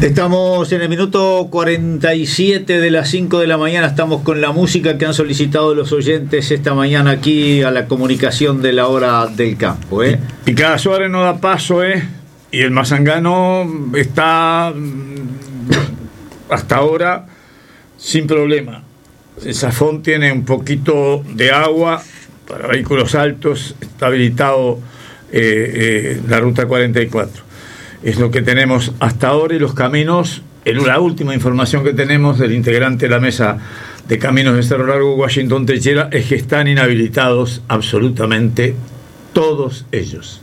Estamos en el minuto 47 de las 5 de la mañana. Estamos con la música que han solicitado los oyentes esta mañana aquí a la comunicación de la hora del campo. Picada Suárez no da paso, y el Mazangano está hasta ahora sin problema. El Zafón tiene un poquito de agua para vehículos altos, está habilitado la ruta 44. Es lo que tenemos hasta ahora, y los caminos, en la última información que tenemos del integrante de la mesa de caminos de Cerro Largo, Washington Techera, es que están inhabilitados absolutamente todos ellos.